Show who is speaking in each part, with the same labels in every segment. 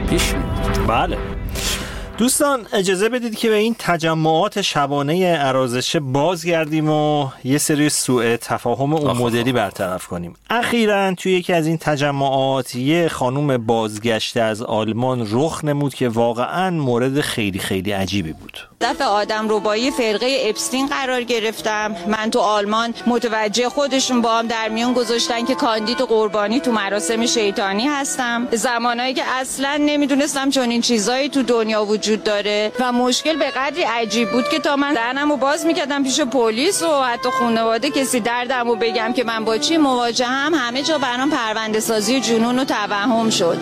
Speaker 1: پیش میاد.
Speaker 2: بله دوستان، اجازه بدید که به این تجمعات شبانه عرازشه بازگردیم و یه سری سوء تفاهم اون مدلی برطرف کنیم. اخیراً توی یکی از این تجمعات یه خانوم بازگشته از آلمان رخ نمود که واقعاً مورد خیلی خیلی عجیبی بود.
Speaker 3: دفعه آدمربایی فرقه اپستین قرار گرفتم. من تو آلمان متوجه خودشون با هم در میون گذاشتن که کاندید قربانی تو مراسم شیطانی هستم. زمانایی که اصلاً نمیدونستم چون این چیزایی تو دنیا وجود داره و مشکل به قدری عجیب بود که تا من دهنمو باز میکردم پیش پلیس و حتی خانواده کسی دردمو بگم که من با چی مواجهم، همه جا برام پرونده سازی جنون و توهم شد.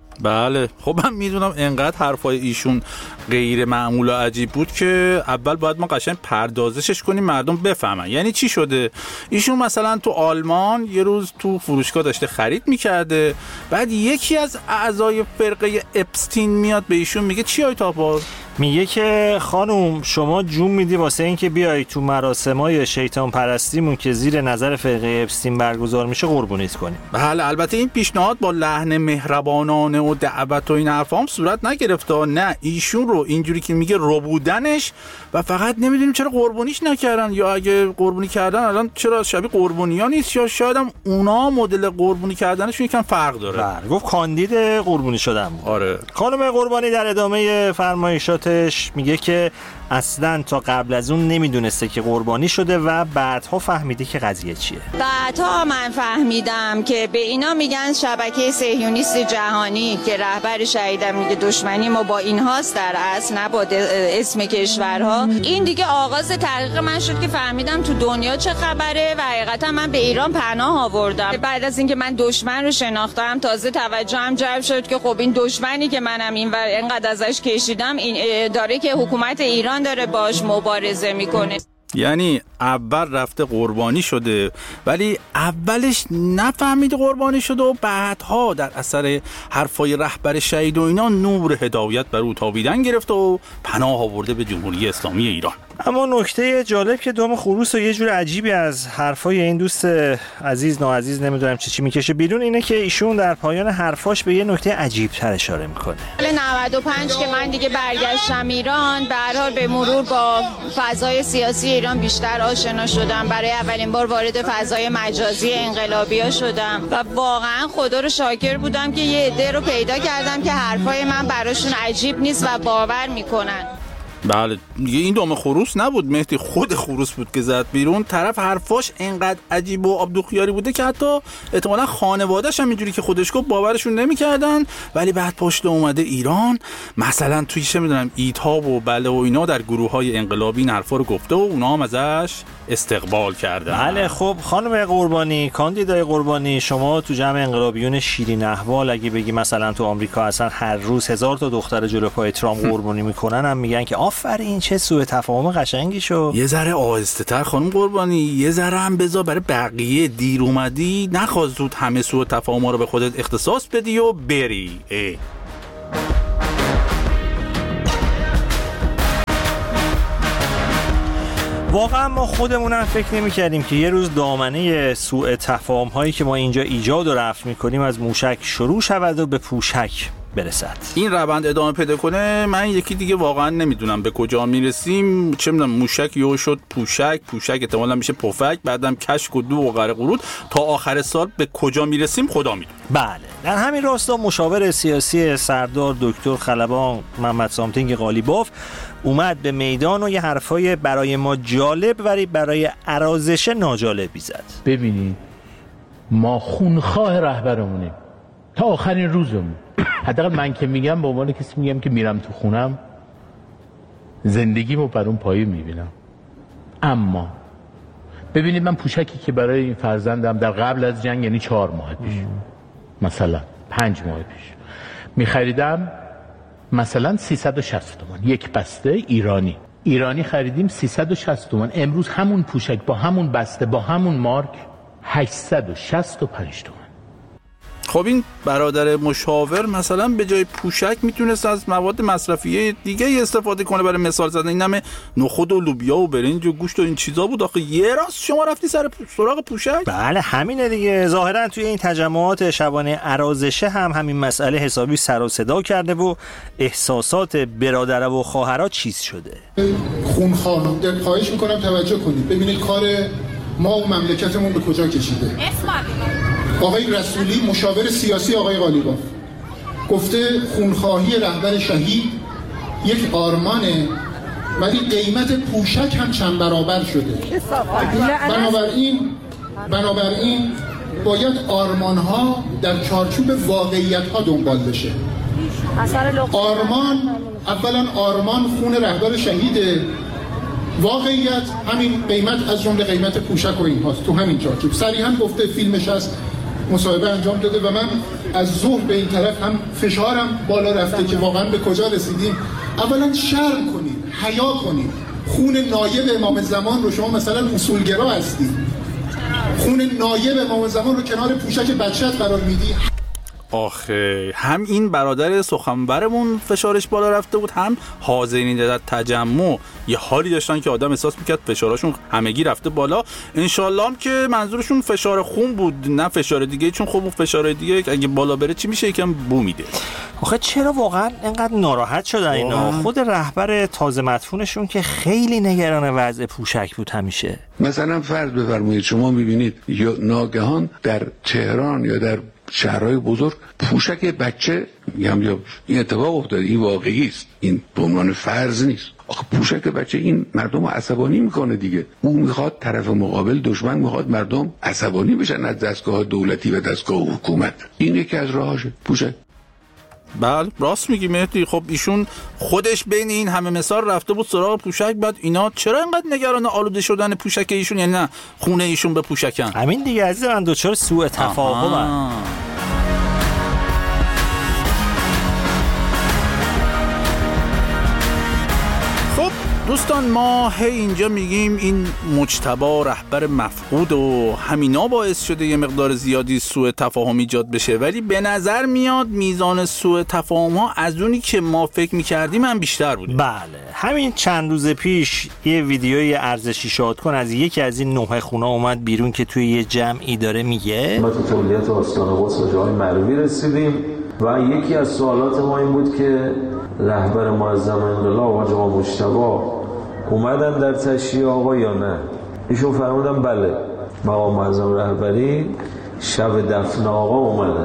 Speaker 1: بله خب من میدونم انقدر حرفای ایشون غیر معمول و عجیب بود که اول باید ما قشنگ پردازشش کنیم مردم بفهمن. یعنی چی شده؟ ایشون مثلا تو آلمان یه روز تو فروشگاه داشته خرید میکرده، بعد یکی از اعضای فرقه اپستین میاد به ایشون میگه چی های تاپاز؟
Speaker 2: میگه که خانوم شما جون میدی واسه این که بیای تو مراسمای شیطان پرستیمون که زیر نظر فرقه اپستین برگزار میشه قربونیت کنیم.
Speaker 1: بله البته این پیشنهاد با لحن مهربانانه و دعوت و این حرفا هم صورت نگرفته. نه ایشون رو اینجوری که میگه ربودنش و فقط نمیدونیم چرا قربونیش نکردن، یا اگه قربونی کردن الان چرا شبیه قربونی‌ها نیست، یا شاید هم اونا مدل قربونی کردنشون یکم فرق داره.
Speaker 2: بله گفت کاندید قربونی شدن بود.
Speaker 1: آره.
Speaker 2: خانم قربانی در ادامه فرمایشاتش میگه که اصلا تا قبل از اون نمیدونسته که قربانی شده و بعدها فهمیده که قضیه چیه.
Speaker 3: بعدها من فهمیدم که به اینا میگن شبکه صهیونیست جهانی که رهبر شهیدم میگه دشمنی ما با اینهاست در اصل، نه با اسم کشورها. این دیگه آغاز تحقیق من شد که فهمیدم تو دنیا چه خبره و حقیقتا من به ایران پناه آوردم. بعد از اینکه من دشمن رو شناختم تازه توجهم جلب شد که خب این دشمنی که منم این و اینقدر ازش کشیدم این داره که حکومت ایران داره باش مبارزه میکنه.
Speaker 1: یعنی اول رفته قربانی شده ولی اولش نفهمید قربانی شده و بعدها در اثر حرفای رهبر شهید و اینا نور هدایت بر او تابیدن گرفته و پناه آورده به جمهوری اسلامی ایران.
Speaker 2: اما نکته جالب که دام خروس و یه جور عجیبی از حرفای این دوست عزیز ناعزیز نمیدونم چی میکشه بیرون اینه که ایشون در پایان حرفاش به یه نکته عجیب تر اشاره میکنه.
Speaker 3: سال 95 که من دیگه برگشتم ایران، به هر حال به مرور با فضای سیاسی ایران بیشتر آشنا شدم. برای اولین بار وارد فضای مجازی انقلابی‌ها شدم و واقعا خدا رو شاکر بودم که یه عده رو پیدا کردم که حرفای من براشون عجیب نیست و باور میکنن.
Speaker 1: بله این دام خروس نبود مهدی، خود خروس بود که زد بیرون. طرف حرفاش انقدر عجیب و آبدوخیاری بوده که حتی احتمالاً خانواده‌اش هم اینجوری که خودش گفت باورشون نمی‌کردن، ولی بعد پشت اومده ایران مثلا توی چه می‌دونم ایدها و بله و اینا در گروه‌های انقلابی این حرفا رو گفته و اونا هم ازش استقبال کردن.
Speaker 2: بله خب خانم قربانی، کاندیدای قربانی، شما تو جمع انقلابیون شیرین احوال اگه بگی مثلا تو آمریکا اصلا هر روز 1000 تا دختر جلو پای ترامپ قربانی میکنن هم میگن که آفرین چه سوء تفاهم قشنگی شو.
Speaker 1: یه ذره آهسته‌تر خانم قربانی، یه ذره هم بذار برای بقیه. دیر اومدی نخواست زود همه سوء تفاهم‌ها رو به خودت اختصاص بدی و بری.
Speaker 2: واقعا ما خودمونم فکر نمی‌کردیم که یه روز دامنه سوء تفاهم هایی که ما اینجا ایجاد و رفع می‌کنیم از موشک شروع شود و به پوشک برسد.
Speaker 1: این روند ادامه پیدا کنه من یکی دیگه واقعا نمیدونم به کجا میرسیم. چه میدونم موشک یهو شد پوشک احتمالاً میشه پفک، بعدم کشک و دو و غره قرود تا آخر سال به کجا میرسیم خدا میدونه.
Speaker 2: بله در همین راستا مشاور سیاسی سردار دکتر خلبان محمد سامتینگ قالیباف اومد به میدان و یه حرفای برای ما جالب ولی برای عرازش ناجالبی زد.
Speaker 4: ببینید ما خونخواه رهبرمونیم تا آخرین روزمون. حداقل من که میگم به عنوان کسی میگم که میرم تو خونم زندگیمو بر اون پایه میبینم. اما ببینید من پوشکی که برای این فرزندم در قبل از جنگ یعنی 4 ماه پیش مثلا 5 ماه پیش میخریدم مثلا 360 تومان یک بسته ایرانی خریدیم 360 تومان. امروز همون پوشک با همون بسته با همون مارک 865 تومان.
Speaker 1: خب این برادر مشاور مثلا به جای پوشک میتونست از مواد مصرفی دیگه استفاده کنه برای مثال زدن. این همه نخود و لوبیا و برنج و گوشت و این چیزا بود، آخه یه راست شما رفتی سراغ پوشک؟
Speaker 2: بله همینه دیگه. ظاهرا توی این تجمعات شبانه عرازشه هم همین مسئله حسابی سر و صدا کرده و احساسات برادر و خواهرها چیز شده.
Speaker 5: خونخوار خواهش میکنم توجه کنید، ببینید کار ما و مملکتمون به کجا کشیده. آقای رسولی مشاور سیاسی آقای قالیباف گفته خونخواهی رهبر شهید یک آرمانه، ولی قیمت پوشک هم چند برابر شده. بنابراین باید آرمان‌ها در چارچوب واقعیت‌ها دنبال بشه. اولا آرمان خون رهبر شهیده، واقعیت همین قیمت از جمله قیمت پوشک و این هاست. تو همین چارچوب صریحا گفته، فیلمش هست، مصاحبه انجام داده و من از ظهر به این طرف هم فشارم بالا رفته که واقعا به کجا رسیدیم. اولا شرم کنید، حیا کنید. خون نایب امام زمان رو شما مثلا اصولگرا هستید، خون نایب امام زمان رو کنار پوشک بچت قرار میدی.
Speaker 1: آخه هم این برادر سخنورمون فشارش بالا رفته بود، هم حاضرین در تجمع یه حالی داشتن که آدم احساس میکرد فشارشون همگی رفته بالا. انشالله هم که منظورشون فشار خون بود نه فشار دیگه، چون خب فشار دیگه اگه بالا بره چی میشه، یکم بو میده.
Speaker 2: آخه چرا واقعا اینقدر ناراحت شدن اینا؟ خود رهبر تازه مدفونشون که خیلی نگران وضع پوشک بود همیشه.
Speaker 6: مثلا فرض بفرمایید شما میبینید یا ناگهان در تهران یا در شهرهای بزرگ پوشک بچه یا این اتفاق افتاده، این واقعی است، این به عنوان فرض نیست. آخه پوشک بچه این مردم عصبانی میکنه دیگه. اون میخواد طرف مقابل، دشمن میخواد مردم عصبانی بشن از دستگاه دولتی و دستگاه حکومت. این یکی از راهاشه پوشک.
Speaker 1: بله راست میگی مهدی. خب ایشون خودش بین این همه مثال رفته بود سراغ پوشک، بعد اینا چرا اینقدر نگران آلوده شدن پوشک ایشون، یعنی نه خونه ایشون به پوشکن؟
Speaker 2: همین دیگه عزیز من، دوچار سوء تفاهمن.
Speaker 1: دوستان ما اینجا میگیم این مجتبی رهبر مفقود و همینا باعث شده یه مقدار زیادی سوء تفاهم ایجاد بشه، ولی به نظر میاد میزان سوء تفاهم ها از اونی که ما فکر میکردیم هم بیشتر بوده.
Speaker 2: بله همین چند روز پیش یه ویدیوی ارزشی شاد کن از یکی از این 9 خونه اومد بیرون که توی یه جمعی داره میگه
Speaker 7: ما تو تولیت آستان قدس به جای معروی رسیدیم و یکی از سوالات ما این بود که رهبر معظم انقلاب آقا جناب مجتبی اومدن در تشییع آقا یا نه؟ ایشون فرمودن بله، مقام معظم رهبری شب دفن آقا اومدن.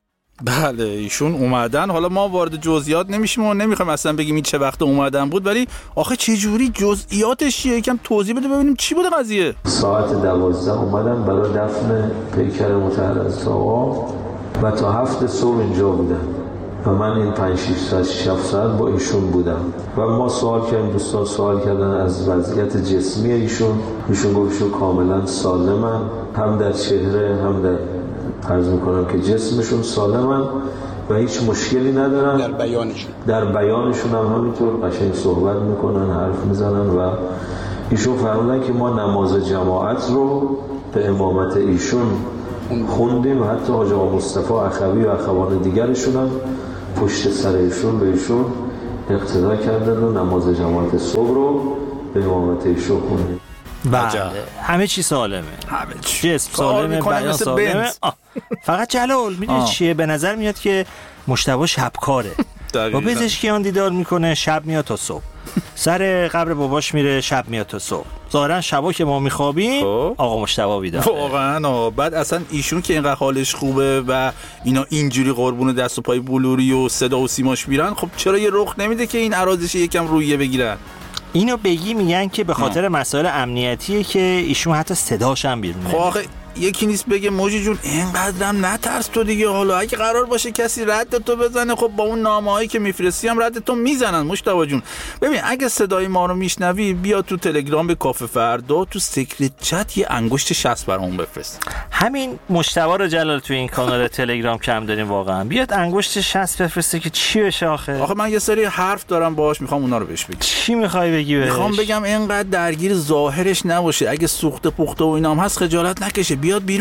Speaker 1: بله ایشون اومدن. حالا ما وارد جزئیات نمیشیم و نمیخوایم اصلا بگیم این چه وقت اومدن بود، ولی آخه چه جوری جزئیاتش چیه؟ یکم توضیح بده ببینیم چی بوده قضیه.
Speaker 7: ساعت 12 اومدن برای دفن پیکر مطهر از آقا و تا 7 صبح اینجا بودن و من این 5-6 ساعت با ایشون بودم و ما سوال کردیم، دوستان سوال کردن از وضعیت جسمی ایشون گفت ایشون کاملا سالمن، هم در چهره هم عرض میکنم که جسمشون سالمن و هیچ مشکلی ندارن. در بیانشون هم همینطور قشنگ صحبت میکنن، حرف میزنن و ایشون فرمودن که ما نماز جماعت رو به امامت ایشون خوندیم و حتی حاج آقا مصطفی اخوی و اخوان دیگرشون هم پشت سر ایشون به ایشون اقتدا کردن و نماز جماعت صبح رو به امامت ایشون خوندیم.
Speaker 2: بله همه چی سالمه،
Speaker 1: همه چی
Speaker 2: جسم سالمه، بیان سالمه. فقط جلال میدونی چیه؟ به نظر میاد که مجتبی شبکاره با پزشکیان دیدار میکنه، شب میاد تا صبح، سر قبر باباش میره، شب میاد تا صبح. ظاهرا شبا که ما میخوابیم آقا مجتبی بیداره.
Speaker 1: واقعا بعد اصلا ایشون که اینقدر حالش خوبه و اینا اینجوری قربون دست و پای بلوری و صدا و سیماش میرن، خب چرا یه رخ نمیده که این عرازش یکم رویه بگیرن؟
Speaker 2: اینو بگی میگن که به خاطر مسائل امنیتیه که ایشون حتی صداش هم بیرون نمیاد.
Speaker 1: آخه یکی نیست بگه موجی جون اینقدرم نترس تو دیگه، حالا اگه قرار باشه کسی رد تو بزنه خب با اون نامه‌هایی که میفرستی هم رد تو میزنن. مجتبی جون ببین اگه صدای ما رو میشنوی بیا تو تلگرام به کافه فردا تو سیکرت چت یه انگشت 60 برامون بفرست.
Speaker 2: همین مجتبی رو جلال تو این کانال تلگرام کم داریم واقعا، بیاد انگشت 60 بفرسته که چی بشه. آخه
Speaker 1: من یه سری حرف دارم باهاش، میخوام اونا رو بهش بگم.
Speaker 2: چی میخوای بگی بهش؟
Speaker 1: میخوام بگم اینقدر درگیر ظاهرش نباشه، اگه سوخته پخته و اینام هست خجالت نکشه، بیاد بیرون.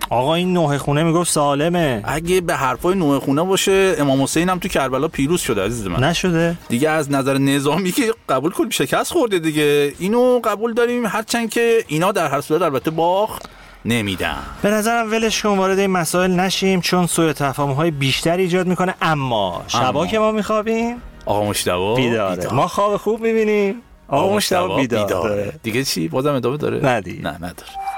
Speaker 2: آقا این نوح خونه میگفت سالمه.
Speaker 1: اگه به حرفای نوح خونه باشه امام حسین هم تو کربلا پیروز شده عزیز من.
Speaker 2: نشده
Speaker 1: دیگه از نظر نظامی که قبول کنیم شکست خورده دیگه، اینو قبول داریم، هرچند که اینا در هر صورت البته باخت نمیدن.
Speaker 2: به نظرم ولش کن، وارد این مسائل نشیم چون سوء تفاهم‌های بیشتر ایجاد میکنه. اما شبا که ما میخوابیم
Speaker 1: آقا مشتبه
Speaker 2: بیداره. ما خواب خوب میبینیم، آقا مشتبه بیداره.
Speaker 1: دیگه چی؟ بازم ادامه داره؟
Speaker 2: نه نداره.